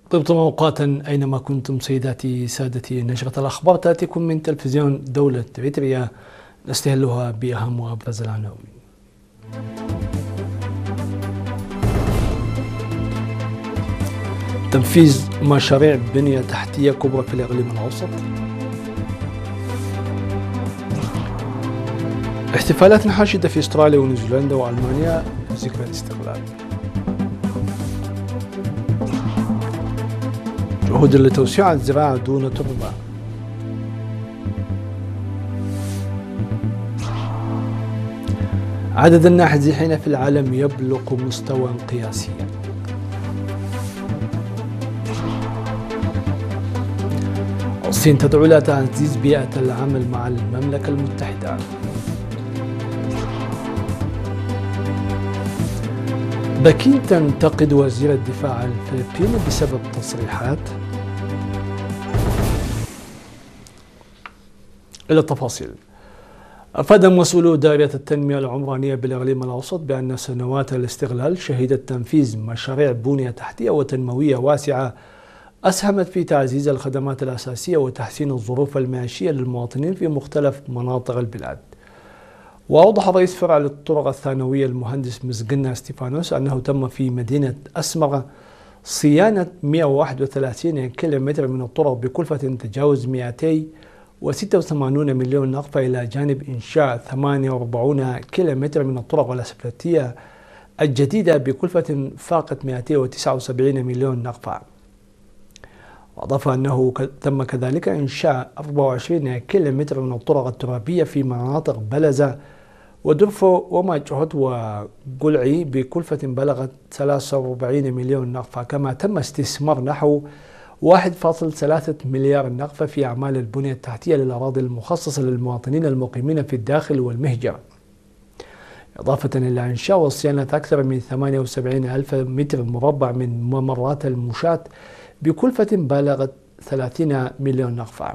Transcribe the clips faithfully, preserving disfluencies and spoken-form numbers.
طبتم أوقاتا أينما كنتم سيداتي سادتي. نشرة الأخبار تأتيكم من تلفزيون دولة إريتريا، نستهلها بأهم وأبرز العناوين. تنفيذ مشاريع بنية تحتية كبرى في الإقليم الأوسط. احتفالات حاشدة في أستراليا ونيوزيلندا وألمانيا ذكرى الاستقلال. جهود لتوسيع الزراعة دون تربة. عدد الناجحين في العالم يبلغ مستوى قياسيا. الصين تدعو إلى تعزيز بيئة العمل مع المملكة المتحدة. بكين تنتقد وزير الدفاع الفلبيني بسبب تصريحات. إلى التفاصيل. أفاد مسؤولو دائرة التنمية العمرانية بالإقليم الأوسط بأن سنوات الاستغلال شهدت تنفيذ مشاريع بنية تحتية وتنموية واسعة أسهمت في تعزيز الخدمات الأساسية وتحسين الظروف المعيشية للمواطنين في مختلف مناطق البلاد. وأوضح رئيس فرع للطرق الثانوية المهندس مزقنا ستيفانوس أنه تم في مدينة أسمرة صيانة مئة وواحد وثلاثين كيلومتر من الطرق بكلفة تتجاوز مئتين وستة وثمانين مليون نقفة، إلى جانب إنشاء ثمانية وأربعين كيلومتر من الطرق الأسفلتية الجديدة بكلفة فاقت مئتين وتسعة وسبعين مليون نقفة. وأضاف أنه تم كذلك إنشاء أربعة وعشرين كيلومتر من الطرق الترابية في مناطق بلزة ودرفو وماجهد وقلعي بكلفة بلغت ثلاثة وأربعين مليون نقفة. كما تم استثمار نحو واحد فاصلة ثلاثة مليار نقفة في أعمال البنية التحتية للأراضي المخصصة للمواطنين المقيمين في الداخل والمهجر، إضافة إلى إنشاء وصيانة أكثر من ثمانية وسبعين ألف متر مربع من ممرات المشاة بكلفة بالغت ثلاثين مليون نقفة.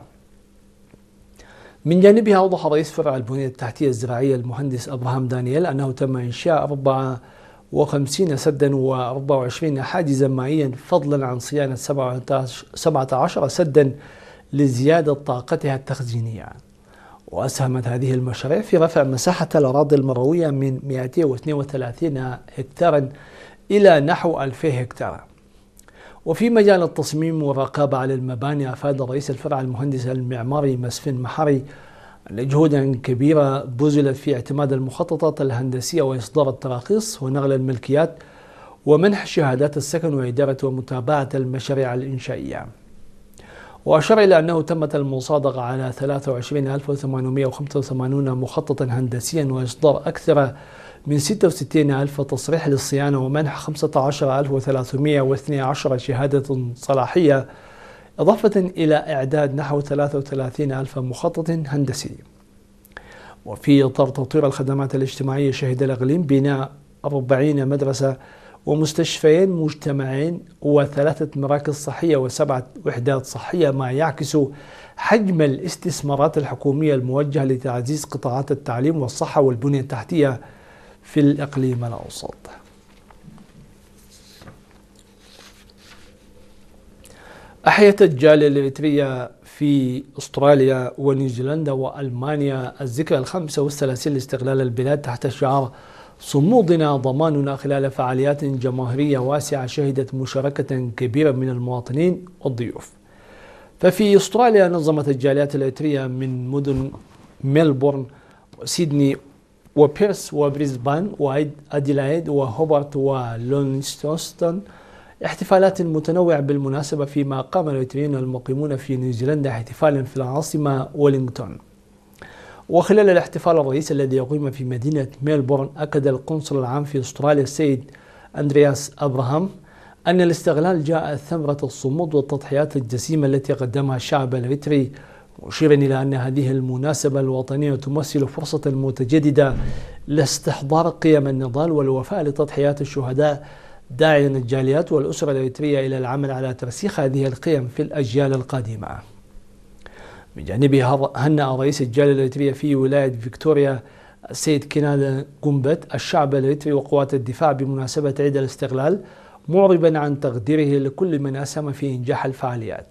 من جانبها أوضح رئيس فرع البنية التحتية الزراعية المهندس أبراهام دانييل أنه تم إنشاء أربعة وخمسين سدا وأربعة وعشرين حاجزا مائيا، فضلا عن صيانة سبعة عشر سدا لزيادة طاقتها التخزينية. وأسهمت هذه المشاريع في رفع مساحة الأراضي المروية من مئتين واثنين وثلاثين هكتارا إلى نحو ألفين هكتار. وفي مجال التصميم والرقابة على المباني، أفاد رئيس الفرع المهندس المعماري مسفن محري أن جهودا كبيرة بذلت في اعتماد المخططات الهندسية وإصدار التراخيص ونقل الملكيات ومنح شهادات السكن وإدارة ومتابعة المشاريع الإنشائية. وأشار إلى أنه تمت المصادقة على ثلاثة وعشرين ألف وثمانمئة وخمسة وثمانين مخططا هندسيا وإصدار أكثر من ستة وستين ألف تصريح للصيانة ومنح خمسة عشر ألف وثلاثمئة واثني عشر شهادة صلاحية، إضافة إلى إعداد نحو ثلاثة وثلاثين ألف مخطط هندسي. وفي إطار تطوير الخدمات الاجتماعية، شهد الإقليم بناء أربعين مدرسة ومستشفيين مجتمعين وثلاثة مراكز صحية وسبعة وحدات صحية، ما يعكس حجم الاستثمارات الحكومية الموجهة لتعزيز قطاعات التعليم والصحة والبنية التحتية في الإقليم الأوسط. أحيت الجالية الإريترية في أستراليا ونيوزيلندا وألمانيا الذكرى الخامسة والثلاثين لاستقلال البلاد تحت شعار صمودنا ضماننا، خلال فعاليات جماهيرية واسعة شهدت مشاركة كبيرة من المواطنين والضيوف. ففي أستراليا نظمت الجاليات الإريترية من مدن ميلبورن وسيدني وبيرث وبريسبان وأديلايد وهوبارت ولونستون احتفالات متنوعة بالمناسبة، فيما قام الإريتريين المقيمون في نيوزيلندا احتفالا في العاصمة ويلينغتون. وخلال الاحتفال الرئيس الذي يقيم في مدينة ميلبورن، أكد القنصل العام في أستراليا السيد أندرياس أبراهام أن الاستغلال جاء ثمرة الصمود والتضحيات الجسيمة التي قدمها الشعب الإريتري، مشيرا إلى أن هذه المناسبة الوطنية تمثل فرصة متجددة لاستحضار قيم النضال والوفاء لتضحيات الشهداء، داعيا الجاليات والأسرة الإريترية إلى العمل على ترسيخ هذه القيم في الأجيال القادمة. من جانبه هنأ رئيس الجالية الإريترية في ولاية فيكتوريا السيد كينادا قنبت الشعب الإريتري وقوات الدفاع بمناسبة عيد الاستقلال، معربا عن تقديره لكل من أسهم في إنجاح الفعاليات.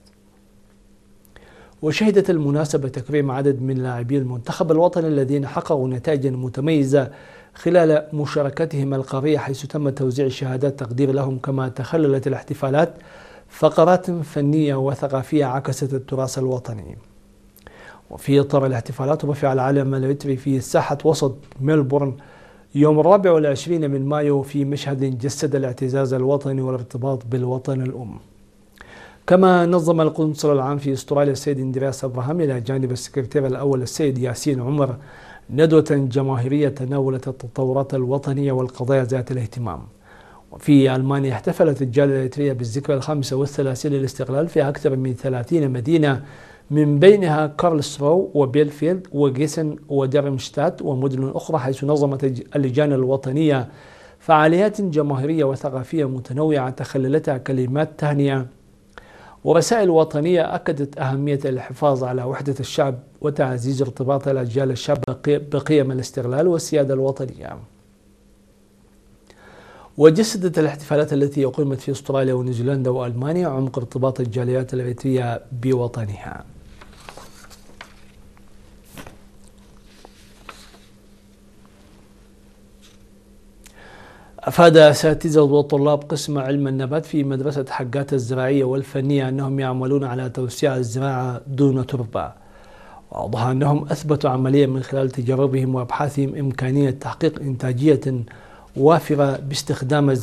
وشهدت المناسبة تكريم عدد من لاعبي المنتخب الوطني الذين حققوا نتائجا متميزة خلال مشاركتهم القارية، حيث تم توزيع شهادات تقدير لهم، كما تخللت الاحتفالات فقرات فنية وثقافية عكست التراث الوطني. وفي إطار الاحتفالات رفع العلم العطري في ساحة وسط ميلبورن يوم الرابع والعشرين من مايو في مشهد جسد الاعتزاز الوطني والارتباط بالوطن الأم. كما نظم القنصل العام في استراليا السيد اندرياس أبراهام إلى جانب السكرتير الأول السيد ياسين عمر ندوة جماهيرية تناولت التطورات الوطنية والقضايا ذات الاهتمام. وفي ألمانيا احتفلت الجالية الإيطالية بالذكرى الخامسة والثلاثين للاستقلال في أكثر من ثلاثين مدينة، من بينها كارلسرو وبيلفيلد وغيسن وديرمشتات ومدن أخرى، حيث نظمت اللجان الوطنية فعاليات جماهيرية وثقافية متنوعة تخللتها كلمات تهنئة ورسائل وطنية أكدت أهمية الحفاظ على وحدة الشعب وتعزيز ارتباط الأجيال الشابة بقيم الاستقلال والسيادة الوطنية. وجسدت الاحتفالات التي أقيمت في استراليا ونيوزيلندا وألمانيا عمق ارتباط الجاليات الإيطالية بوطنها. أفاد أساتذة وطلاب قسم علم النبات في مدرسة حقات الزراعية والفنية أنهم يعملون على توسيع الزراعة دون تربة، وأوضح أنهم أثبتوا عمليا من خلال تجاربهم وأبحاثهم إمكانية تحقيق إنتاجية وافرة باستخدام